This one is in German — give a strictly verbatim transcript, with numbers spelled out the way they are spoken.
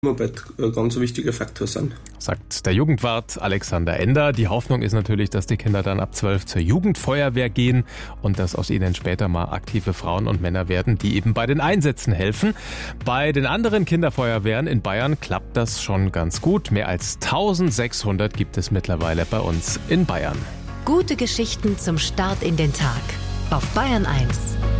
Arbeit ein ganz wichtiger Faktor sind. Sagt der Jugendwart Alexander Ender. Die Hoffnung ist natürlich, dass die Kinder dann ab zwölf zur Jugendfeuerwehr gehen und dass aus ihnen später mal aktive Frauen und Männer werden, die eben bei den Einsätzen helfen. Bei den anderen Kinderfeuerwehren in Bayern klappt das schon ganz gut. Mehr als eintausendsechshundert gibt es mittlerweile bei uns in Bayern. Gute Geschichten zum Start in den Tag auf Bayern eins.